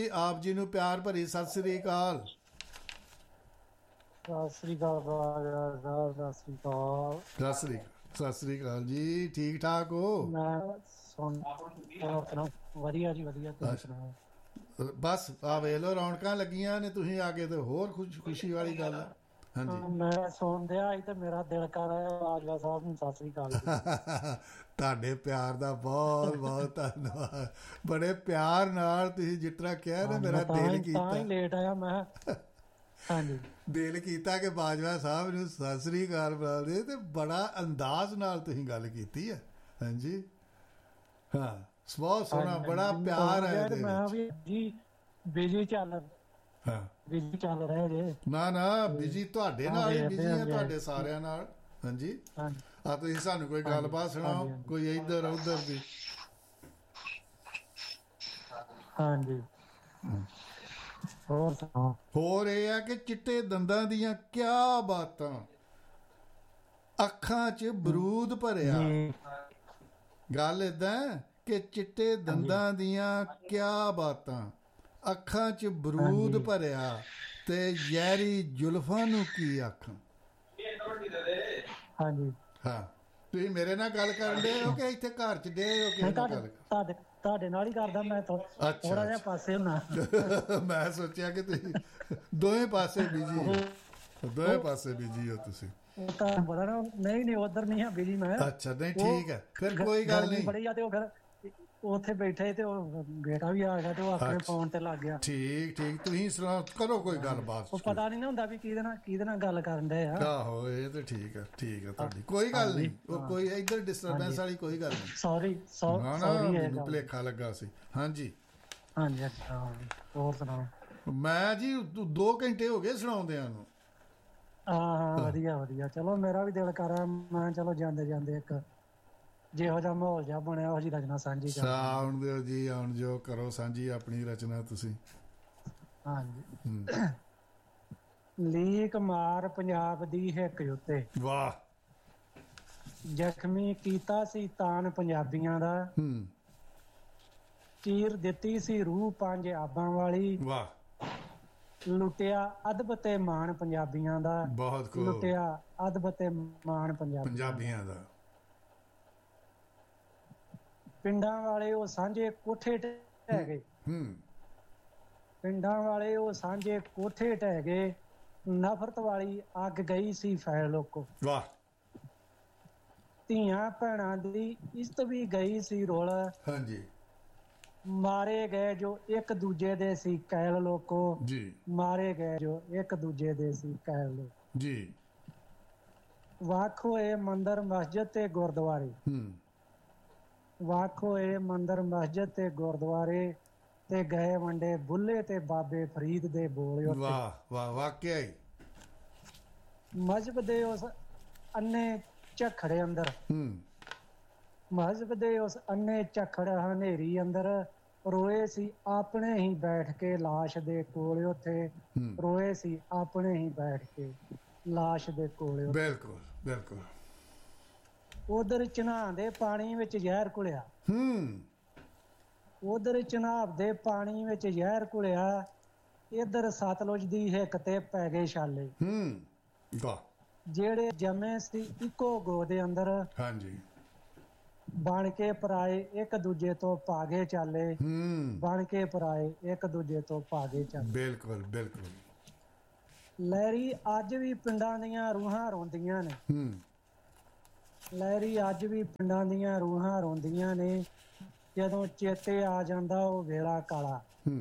ਆਪ ਜੀ ਨੂੰ ਪਿਆਰ ਭਰੀ ਸਤਿ ਸ੍ਰੀ ਅਕਾਲ। ਸਤਿ ਸ੍ਰੀ ਅਕਾਲ ਰਾਜ ਸਾਹਿਬ, ਸਤਿ ਸ੍ਰੀ ਅਕਾਲ। ਸਤਿ ਸ੍ਰੀ ਅਕਾਲ ਜੀ, ਠੀਕ ਠਾਕ ਹੋ? ਮੈਂ ਸੁਣਾ ਵਧੀਆ ਜੀ, ਵਧੀਆ। ਤੁਸੀਂ ਸੁਣਾਓ? ਬਸ ਆ ਵੇਖ ਲਓ ਰੌਣਕਾਂ ਲੱਗੀਆਂ ਨੇ, ਤੁਸੀਂ ਆ ਕੇ ਤੇ ਹੋਰ ਖੁਸ਼ੀ ਵਾਲੀ ਗੱਲ ਹੈ। ਹਾਂਜੀ ਮੈਂ ਸੁਣਦਿਆ ਸੀ ਤੇ ਮੇਰਾ ਦਿਲ ਕਰ ਰਿਹਾ ਰਾਜਵਾ ਸਾਹਿਬ ਨੂੰ ਸਤਿ ਸ੍ਰੀ ਅਕਾਲ ਜੀ। ਤੁਹਾਡੇ ਪਿਆਰ ਦਾ ਬਹੁਤ ਬਹੁਤ ਧੰਨਵਾਦ। ਬੜੇ ਪਿਆਰ ਨਾਲ ਤੁਸੀਂ ਜਿਸ ਤਰ੍ਹਾਂ ਕਿਹਾ ਨਾ, ਮੇਰਾ ਦਿਲ ਕੀਤਾ, ਤਾਂ ਹੀ ਲੇਟ ਆਇਆ ਮੈਂ। ਹਾਂਜੀ, ਦਿਲ ਕੀਤਾ ਕਿ ਬਾਜਵਾ ਸਾਹਿਬ ਨੂੰ ਸਤਿ ਸ੍ਰੀ ਅਕਾਲ ਬੁਲਾ ਦੇ, ਤੇ ਬੜਾ ਅੰਦਾਜ਼ ਨਾਲ ਤੁਸੀਂ ਗੱਲ ਕੀਤੀ ਹੈ। ਹਾਂਜੀ ਹਾਂ, ਬਹੁਤ ਸੋਹਣਾ, ਬੜਾ ਪਿਆਰ ਹੈ ਇਹਦੇ ਮੈਂ ਵਿੱਚ। ਵੀ ਜੀ ਬਿਜੀ ਚੱਲ ਹਾਂ, ਬਿਜੀ ਚੱਲ ਰਹੇ ਜੇ। ਨਾ ਬਿਜੀ ਤੁਹਾਡੇ ਨਾਲ ਹੀ ਬਿਜੀ ਆ, ਤੁਹਾਡੇ ਹਾਂਜੀ ਸਾਰਿਆਂ ਨਾਲ। ਹਾਂਜੀ ਹਾਂਜੀ ਆ, ਤੁਸੀਂ ਸਾਨੂੰ ਕੋਈ ਗੱਲਬਾਤ ਸੁਣਾਓ, ਕੋਈ ਇੱਧਰ ਉੱਧਰ ਦੀ। ਹਾਂਜੀ, ਹੋਰ ਸੁਣਾਓ? ਹੋਰ ਇਹ ਹੈ ਕਿ ਚਿੱਟੇ ਦੰਦਾਂ ਦੀਆਂ ਕਿਆ ਬਾਤਾਂ, ਅੱਖਾਂ 'ਚ ਬਰੂਦ ਭਰਿਆ। ਜੀ ਗੱਲ ਏਦਾਂ ਕਿ ਚਿੱਟੇ ਦੰਦਾਂ ਦੀਆਂ ਕਿਆ ਬਾਤਾਂ, ਅੱਖਾਂ 'ਚ ਬਰੂਦ ਹਾਂਜੀ ਭਰਿਆ, ਤੇ ਜ਼ਹਿਰੀ ਜ਼ੁਲਫਾਂ ਨੂੰ ਕੀ ਆਖਾਂ। ਹਾਂਜੀ। ਹਾਂ, ਤੁਸੀਂ ਮੇਰੇ ਨਾਲ ਗੱਲ ਕਰਨ ਦੇ ਹੋ ਕਿ ਇੱਥੇ ਘਰ 'ਚ ਦੇ ਹੋ ਕਿਸੇ ਨਹੀਂ, ਨਾਲ ਤੁਹਾਡੇ ਗੱਲ? ਤੁਹਾਡੇ ਤੁਹਾਡੇ ਨਾਲ ਹੀ ਕਰਦਾ ਮੈਂ। ਥੋੜਾ ਜਿਹਾ ਪਾਸੇ ਹੁੰਨਾ। ਮੈਂ ਸੋਚਿਆ ਕਿ ਤੁਸੀਂ ਦੋਵੇਂ ਪਾਸੇ ਬਿਜੀ ਹੋ, ਦੋਵੇਂ ਪਾਸੇ ਬਿਜੀ ਹੋ ਤੁਸੀਂ। ਉਹ ਤਾਂ ਪਤਾ ਨਾ, ਨਹੀਂ ਉਧਰ ਨਹੀਂ ਆ ਬਿਜੀ ਮੈਂ। ਅੱਛਾ, ਨਹੀਂ ਠੀਕ ਹੈ, ਫਿਰ ਕੋਈ ਗੱਲ ਗਰਮੀ ਨਹੀਂ। ਬੜੀ ਆ ਤੇ ਉਹ ਫਿਰ ਉੱਥੇ ਬੈਠੇ ਤੇ ਉਹ ਬੇਟਾ ਵੀ ਆ ਗਿਆ ਤੇ ਉਹ ਆਪਣੇ ਫੋਨ ਤੇ ਲੱਗ ਗਿਆ। ਠੀਕ ਤੁਸੀਂ ਸੁਣਾਓ, ਕਰੋ ਕੋਈ ਗੱਲਬਾਤ। ਉਹ ਪਤਾ ਨਹੀਂ ਨਾ ਹੁੰਦਾ ਵੀ ਕਿਹਦੇ ਨਾਲ ਗੱਲ ਕਰਨ ਦੇ ਆ। ਆਹੋ, ਇਹ ਤੇ ਠੀਕ ਹੈ ਤੁਹਾਡੀ ਕੋਈ ਗੱਲ ਨਹੀਂ। ਉਹ ਕੋਈ ਇੱਧਰ ਡਿਸਟਰਬੈਂਸ ਵਾਲੀ ਕੋਈ ਗੱਲ ਨਹੀਂ। ਸੌਰੀ ਮੈਨੂੰ ਭੁਲੇਖਾ ਲੱਗਾ ਸੀ। ਹਾਂਜੀ ਹਾਂਜੀ। ਅੱਛਾ, ਹੋਰ ਸੁਣਾਓ? ਮੈਂ ਜੀ 2 ਘੰਟੇ ਹੋ ਗਏ ਸੁਣਾਉਂਦਿਆਂ ਨੂੰ। ਹਾਂ, ਵਧੀਆ। ਚਲੋ ਮੇਰਾ ਵੀ ਦਿਲ ਕਰ ਰਿਹਾ, ਮੈਂ ਚਲੋ ਜਾਂਦੇ ਜਾਂਦੇ ਇੱਕ ਜਿਹੋ ਜਿਹਾ ਮਾਹੌਲ ਜਿਹਾ ਬਣਿਆ ਉਹ ਜਿਹੀ ਰਚਨਾ ਸਾਂਝੀ ਕਰ। ਆਉਣ ਦਿਓ ਜੀ, ਆਉਣ ਜੋ ਕਰੋ ਸਾਂਝੀ ਆਪਣੀ ਰਚਨਾ ਤੁਸੀਂ। ਹਾਂਜੀ। ਲੀਕ ਮਾਰ ਪੰਜਾਬ ਦੀ ਹਿੱਕ ਉੱਤੇ, ਵਾਹ। ਜ਼ਖਮੀ ਕੀਤਾ ਸੀ ਤਾਨ ਪੰਜਾਬੀਆਂ ਦਾ, ਚੀਰ ਦਿੱਤੀ ਸੀ ਰੂਹ 5 ਆਬਾਂ ਵਾਲੀ, ਵਾਹ। ਲੁੱਟਿਆ ਅਦਬ ਤੇ ਮਾਣ ਪੰਜਾਬੀਆਂ ਦਾ, ਬਹੁਤ ਖੂਬ। ਲੁੱਟਿਆ ਅਦਬ ਤੇ ਮਾਣ ਪੰਜਾਬੀਆਂ ਦਾ। ਪਿੰਡਾਂ ਵਾਲੇ ਉਹ ਸਾਂਝੇ ਕੋਠੇ ਢਹਿ ਗਏ, ਪਿੰਡਾਂ ਵਾਲੇ ਉਹ ਸਾਂਝੇ ਕੋਠੇ ਢਹਿ ਗਏ, ਨਫ਼ਰਤ ਵਾਲੀ ਅੱਗ ਗਈ ਸੀ ਫੈਲ ਲੋਕੋ। ਵਾਹ। ਧੀਆਂ ਭੈਣਾਂ ਦੀ ਇੱਜ਼ਤ ਵੀ ਗਈ ਸੀ ਰੋਲ। ਹਾਂਜੀ। ਮਾਰੇ ਗਏ ਜੋ ਇੱਕ ਦੂਜੇ ਦੇ ਸੀ ਕੈਲ ਲੋਕੋ ਜੀ, ਮਾਰੇ ਗਏ ਜੋ ਇੱਕ ਦੂਜੇ ਦੇ ਸੀ ਕੈਲ ਲੋਕੋ ਜੀ। ਵੱਖ ਹੋਏ ਮੰਦਰ ਮਸਜਿਦ ਤੇ ਗੁਰਦੁਆਰੇ, ਵੱਖ ਹੋਏ ਮੰਦਰ ਮਸਜਿਦ ਤੇ ਗੁਰਦੁਆਰੇ, ਤੇ ਗਏ ਵੰਡੇ ਬੁੱਲੇ ਤੇ ਬਾਬੇ ਫਰੀਦ ਦੇ ਬੋਲ ਉੱਤੇ। ਵਾਹ ਵਾਕਿਆ ਹੀ। ਮਜ਼ਹਬ ਦੇ ਉਸ ਅੰਨੇ ਝਖੜੇ ਅੰਦਰ, ਮਜ਼ਹਬ ਦੇ ਉਸ ਅੰਨੇ ਝਖੜ ਹਨੇਰੀ ਅੰਦਰ, ਰੋਏ ਸੀ ਆਪਣੇ ਹੀ ਬੈਠ ਕੇ ਲਾਸ਼ ਦੇ ਕੋਲ ਉੱਥੇ, ਰੋਏ ਸੀ ਆਪਣੇ ਹੀ ਬੈਠ ਕੇ ਲਾਸ਼ ਦੇ ਕੋਲ। ਬਿਲਕੁਲ। ਉਧਰ ਚਨਾਬ ਦੇ ਪਾਣੀ ਵਿੱਚ ਜ਼ਹਿਰ ਘੁਲਿਆ, ਉਧਰ ਚਨਾਬ ਦੇ ਪਾਣੀ ਵਿੱਚ ਜ਼ਹਿਰ ਘੁਲਿਆ, ਇੱਧਰ ਸਤਲੁਜ ਦੀ ਹਿੱਕ ਤੇ ਪੈ ਗਏ ਛਾਲੇ। ਜਿਹੜੇ ਜੰਮੇ ਸੀ ਇੱਕੋ ਗੋ ਦੇ ਅੰਦਰ, ਹਾਂਜੀ, ਬਣ ਕੇ ਪਰਾਏ ਇੱਕ ਦੂਜੇ ਤੋਂ ਭਾਗੇ ਚਾਲੇ, ਬਣ ਕੇ ਪਰਾਏ ਇੱਕ ਦੂਜੇ ਤੋਂ ਭਾਗੇ ਚਾਲੇ। ਬਿਲਕੁਲ। ਲਹਿਰੀ ਅੱਜ ਵੀ ਪਿੰਡਾਂ ਦੀਆਂ ਰੂਹਾਂ ਰੋਂਦੀਆਂ ਨੇ, ਲਹਿਰੀ ਅੱਜ ਵੀ ਪਿੰਡਾਂ ਦੀਆਂ ਰੂਹਾਂ ਰੋਂਦੀਆਂ ਨੇ, ਜਦੋਂ ਚੇਤੇ ਆ ਜਾਂਦਾ ਉਹ ਵੇਲਾ ਕਾਲਾ।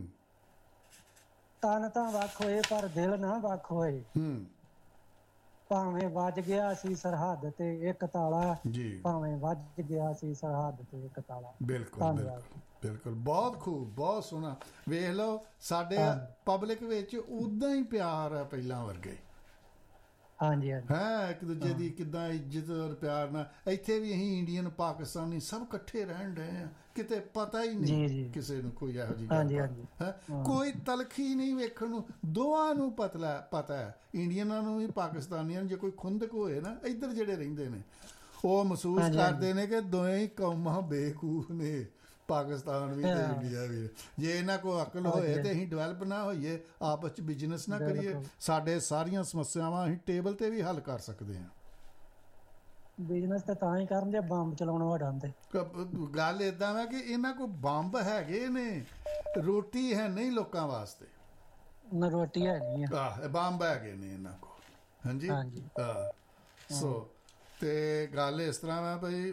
ਤਨ ਤਾਂ ਵੱਖ ਹੋਏ ਪਰ ਦਿਲ ਨਾ ਵੱਖ ਹੋਏ, ਭਾਵੇਂ ਵੱਜ ਗਿਆ ਸੀ ਸਰਹੱਦ ਤੇ ਇੱਕ ਤਾਲਾ, ਭਾਵੇਂ ਵੱਜ ਗਿਆ ਸੀ ਸਰਹੱਦ ਤੇ ਇੱਕ ਤਾਲਾ। ਬਿਲਕੁਲ। ਬਹੁਤ ਖੂਬ, ਬਹੁਤ ਸੋਹਣਾ। ਵੇਖ ਲਓ ਸਾਡੇ ਪਬਲਿਕ ਵਿੱਚ ਉਦਾਂ ਹੀ ਪਿਆਰ ਹੈ ਪਹਿਲਾਂ ਵਰਗੇ। ਹਾਂਜੀ ਹੈ ਇੱਕ ਦੂਜੇ ਦੀ ਕਿੱਦਾਂ ਇੱਜ਼ਤ ਔਰ ਪਿਆਰ ਨਾਲ। ਇੱਥੇ ਵੀ ਅਸੀਂ ਇੰਡੀਅਨ ਪਾਕਿਸਤਾਨੀ ਸਭ ਇਕੱਠੇ ਰਹਿਣ ਡਏ ਆ, ਕਿਤੇ ਪਤਾ ਹੀ ਨਹੀਂ ਕਿਸੇ ਨੂੰ ਕੋਈ ਇਹੋ ਜਿਹੀ ਗੱਲ ਹੈ, ਕੋਈ ਤਲਖੀ ਨਹੀਂ ਵੇਖਣ ਨੂੰ। ਦੋਵਾਂ ਨੂੰ ਪਤਾ ਹੈ, ਇੰਡੀਅਨਾਂ ਨੂੰ ਵੀ ਪਾਕਿਸਤਾਨੀਆਂ ਨੂੰ। ਜੇ ਕੋਈ ਖੁੰਦਕ ਹੋਏ ਨਾ ਇੱਧਰ ਜਿਹੜੇ ਰਹਿੰਦੇ ਨੇ, ਉਹ ਮਹਿਸੂਸ ਕਰਦੇ ਨੇ ਕਿ ਦੋਵੇਂ ਹੀ ਕੌਮਾਂ ਬੇਵਕੂਫ ਨੇ, ਪਾਕਿਸਤਾਨ ਵੀ ਤੇ ਇੰਡੀਆ ਵੀ। ਜੇ ਇਹਨਾਂ ਕੋਲ ਅਕਲ ਹੋਏ ਤੇ ਅਸੀਂ ਡਿਵੈਲਪ ਨਾ ਹੋਈਏ, ਆਪਸ 'ਚ ਬਿਜ਼ਨਸ ਨਾ ਕਰੀਏ, ਸਾਡੇ ਸਾਰੀਆਂ ਸਮੱਸਿਆਵਾਂ ਅਸੀਂ ਟੇਬਲ ਤੇ ਵੀ ਹੱਲ ਕਰ ਸਕਦੇ ਹਾਂ। ਬਿਜ਼ਨਸ ਤਾਂ ਹੀ ਕਰਨ ਜੇ ਬੰਬ ਚਲਾਉਣ ਵਡਾਂਦੇ। ਗੱਲ ਏਦਾਂ ਵਾ ਕਿ ਇਹਨਾਂ ਕੋਲ ਬੰਬ ਹੈਗੇ ਨੇ, ਰੋਟੀ ਹੈ ਨਹੀਂ ਲੋਕਾਂ ਵਾਸਤੇ, ਰੋਟੀ ਹੈ ਨਹੀਂ ਆ, ਬੰਬ ਹੈਗੇ ਨੇ ਇਹਨਾਂ ਕੋਲ। ਹਾਂਜੀ ਸੋ ਤੇ ਗੱਲ ਇਸ ਤਰ੍ਹਾਂ ਵਾ ਭਾਈ,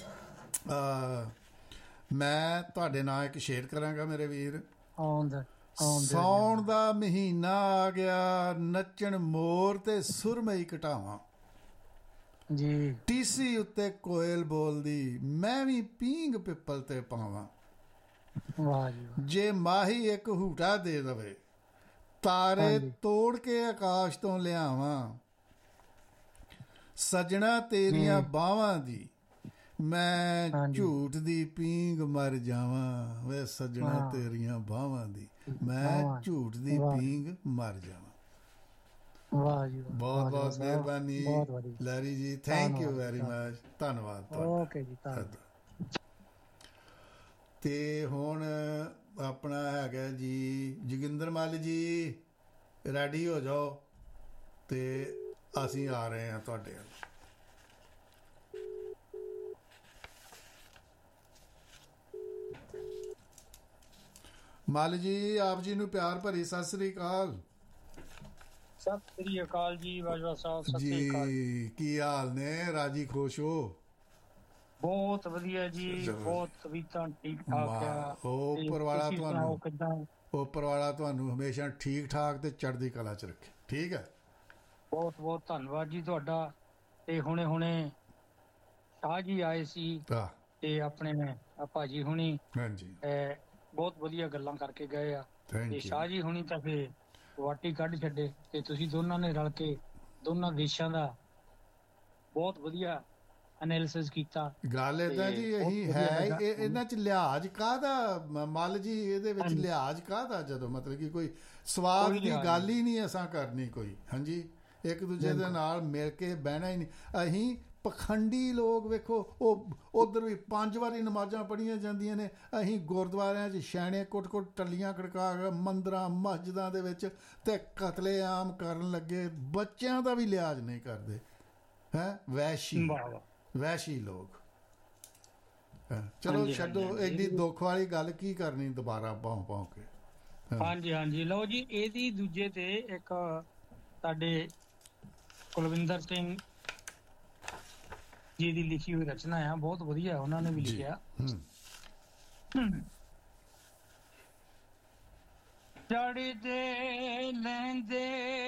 ਮੈਂ ਤੁਹਾਡੇ ਨਾਲ ਇੱਕ ਸ਼ੇਅਰ ਕਰਾਂਗਾ ਮੇਰੇ ਵੀਰ। ਸਾਉਣ ਦਾ ਮਹੀਨਾ ਆ ਗਿਆ, ਨੱਚਣ ਮੋਰ ਤੇ ਸੁਰਮਈ ਘਟਾਵਾਂ ਜੀ, ਟੀਸੀ ਉੱਤੇ ਕੋਇਲ ਬੋਲਦੀ, ਮੈਂ ਵੀ ਪੀਂਗ ਪਿੱਪਲ ਤੇ ਪਾਵਾਂ। ਵਾਹ ਜੀ ਵਾਹ। ਜੇ ਮਾਹੀ ਇੱਕ ਹੂਟਾ ਦੇ ਦਵੇ, ਤਾਰੇ ਤੋੜ ਕੇ ਆਕਾਸ਼ ਤੋਂ ਲਿਆਵਾਂ। ਸਜਣਾ ਤੇਰੀਆਂ ਬਾਹਾਂ ਦੀ, ਮੈਂ ਝੂਠ ਦੀ ਪੀਂਗ ਮਰ ਜਾਵਾਂ। ਵੇ ਸਜਣਾ ਤੇਰੀਆਂ ਬਾਹਾਂ ਦੀ, ਮੈਂ ਝੂਠ ਦੀ ਪੀਂਗ ਮਰ ਜਾਵਾਂ। ਵਾਹ ਜੀ, ਬਹੁਤ ਬਹੁਤ ਮਿਹਰਬਾਨੀ ਲਹਿਰੀ ਜੀ, ਥੈਂਕ ਯੂ ਵੈਰੀ ਮਚ, ਧੰਨਵਾਦ। ਓਕੇ ਜੀ, ਧੰਨਵਾਦ। ਤੇ ਹੁਣ ਆਪਣਾ ਹੈਗਾ ਜੀ ਜੋਗਿੰਦਰ ਮੱਲ ਜੀ, ਰੈਡੀ ਹੋ ਜਾਓ ਤੇ ਅਸੀਂ ਆ ਰਹੇ ਹਾਂ ਤੁਹਾਡੇ ਵੱਲ। ਮੱਲ ਜੀ, ਆਪ ਜੀ ਨੂੰ ਪਿਆਰ ਭਰੀ ਸਤਿ ਸ੍ਰੀ ਅਕਾਲ। ਸਤਿ ਸ੍ਰੀ ਅਕਾਲ ਜੀ ਬਾਜਵਾ ਸਾਹਿਬ। ਸਤਿ ਸ੍ਰੀ ਅਕਾਲ ਜੀ, ਕੀ ਹਾਲ ਨੇ? ਰਾਜੀ ਖੁਸ਼ ਹੋ? ਬਹੁਤ ਵਧੀਆ ਜੀ, ਬਹੁਤ ਤਬੀਅਤਾਂ ਠੀਕ ਠਾਕ ਆ। ਉੱਪਰ ਵਾਲਾ ਤੁਹਾਨੂੰ ਹਮੇਸ਼ਾ ਠੀਕ ਠਾਕ ਤੇ ਚੜ੍ਹਦੀ ਕਲਾ ਚ ਰੱਖੇ। ਠੀਕ ਹੈ, ਬਹੁਤ ਬਹੁਤ ਧੰਨਵਾਦ ਜੀ ਤੁਹਾਡਾ। ਤੇ ਹੁਣੇ ਸ਼ਾਹ ਜੀ ਆਏ ਸੀ ਤੇ ਆਪਣੇ ਭਾਜੀ ਹੁਣੀ ਬਹੁਤ ਵਧੀਆ ਗੱਲਾਂ ਕਰਕੇ ਗਏ ਆ। ਤੇ ਸ਼ਾਹ ਜੀ ਹੁਣੀ ਤਾਂ ਫੇਰ ਵਾਟੀ ਕੱਢ ਛੱਡੇ, ਤੇ ਤੁਸੀਂ ਦੋਨਾਂ ਨੇ ਰਲ ਕੇ ਦੋਨਾਂ ਦੇਸ਼ਾਂ ਦਾ ਬਹੁਤ ਵਧੀਆ ਐਨਾਲਿਸਿਸ ਕੀਤਾ। ਗੱਲ ਏਦਾਂ ਜੀ ਇਹੀ ਹੈ, ਇਹਨਾਂ ਚ ਲਿਹਾਜ਼ ਕਾਹਦਾ ਮੱਲ ਜੀ, ਇਹਦੇ ਵਿੱਚ ਲਿਹਾਜ਼ ਕਾਹਦਾ? ਜਦੋਂ ਮਤਲਬ ਕਿ ਕੋਈ ਸਵਾਦ ਦੀ ਗੱਲ ਹੀ ਨਹੀਂ ਅਸਾਂ ਕਰਨੀ ਕੋਈ। ਹਾਂਜੀ, ਇੱਕ ਦੂਜੇ ਦੇ ਨਾਲ ਮਿਲ ਕੇ ਬਹਿਣਾ ਹੀ ਨਹੀਂ। ਅਸੀਂ ਪਖੰਡੀ ਲੋਕ ਵੇਖੋ, ਉਹ ਉਧਰ ਵੀ 5 ਵਾਰੀ ਨਮਾਜ਼ਾਂ ਪੜ੍ਹੀਆਂ ਜਾਂਦੀਆਂ ਨੇ, ਅਸੀਂ ਗੁਰਦੁਆਰਿਆਂ 'ਚ ਛੈਣੇ ਕੁੱਟ-ਕੁੱਟ ਟੱਲੀਆਂ ਖੜਕਾ ਕੇ ਮੰਦਰਾਂ ਮਸਜਿਦਾਂ ਦੇ ਵਿੱਚ ਤੇ ਕਤਲੇਆਮ ਕਰਨ ਲੱਗੇ, ਬੱਚਿਆਂ ਦਾ ਵੀ ਲਿਹਾਜ਼ ਨਹੀਂ ਕਰਦੇ। ਹੈ ਵੈਸ਼ੀ ਲੋਕ। ਚਲੋ ਛੱਡੋ, ਐਡੀ ਦੁੱਖ ਵਾਲੀ ਗੱਲ ਕੀ ਕਰਨੀ ਦੁਬਾਰਾ ਭੌਂ ਕੇ। ਹਾਂਜੀ ਲਓ ਜੀ, ਇਹਦੀ ਦੂਜੇ ਤੇ ਇੱਕ ਸਾਡੇ ਕੁਲਵਿੰਦਰ ਸਿੰਘ ਜੀ ਦੀ ਲਿਖੀ ਹੋਈ ਰਚਨਾ ਆ, ਬਹੁਤ ਵਧੀਆ ਉਹਨਾਂ ਨੇ ਵੀ ਲਿਖਿਆ। ਚੜ੍ਹਦੇ ਲੈਂਦੇ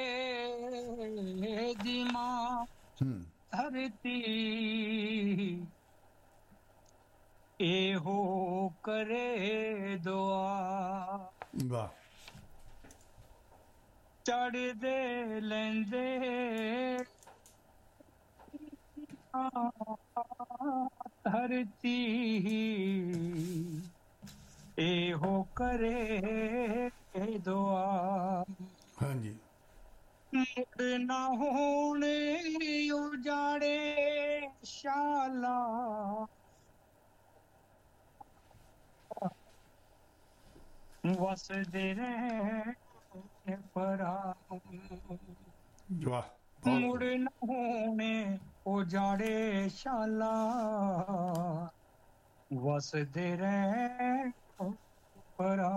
ਦੀ ਮਾਂ ਧਰਤੀ, ਇਹੋ ਕਰੇ ਦੁਆ। ਵਾਹ। ਚੜ੍ਹਦੇ ਲੈਂਦੇ ਧਰਤੀ, ਇਹੋ ਕਰੇ ਦੁਆ। ਹਾਂਜੀ। ਮੁੜ ਨਾ ਹੋਣ ਉਜਾੜੇ ਸ਼ਾਲਾ, ਵਸਦੇ ਰਹਿਣ ਪਰਾ। ਮੁੜ ਨਾ ਹੋਣੇ ਉਜਾੜੇ ਸ਼ਾਲਾ, ਵਸਦੇ ਰਹਿਣ ਪਰਾ।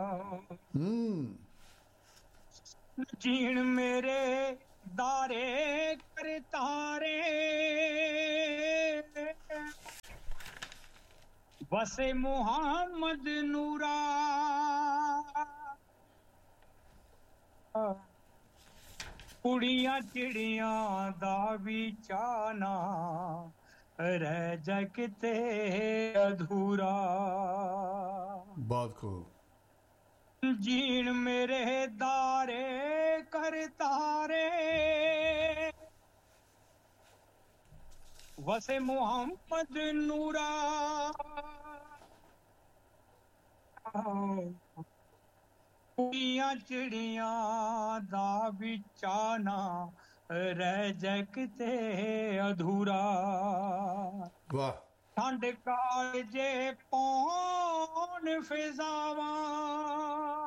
ਜੀਣ ਮੇਰੇ ਦਾਰੇ ਕਰਤਾਰੇ, ਵਸੇ ਮੁਹੰਮਦ ਨੂਰਾ। ਕੁੜੀਆਂ ਚਿੜੀਆਂ ਦਾ ਵੀ ਚਾਨਾ, ਰਹਿ ਜਾ ਕਿਤੇ ਅਧੂਰਾ। ਬਹੁਤ ਖੂਬ। ਜੀਣ ਮੇਰੇ ਦਾਰੇ ਕਰਤਾਰੇ, ਵਸੇ ਮੁਹੰਮਦ ਨੂਰਾ। ਕੁੜੀਆਂ ਚਿੜੀਆਂ ਦਾ ਵੀ ਚਾਨਾ, ਰਹਿ ਜਾ ਕਿਤੇ ਅਧੂਰਾ। ਵਾਹ। ਠੰਡ ਕਾਲਜੇ ਪੌਣ ਫਿਜ਼ਾਵਾਂ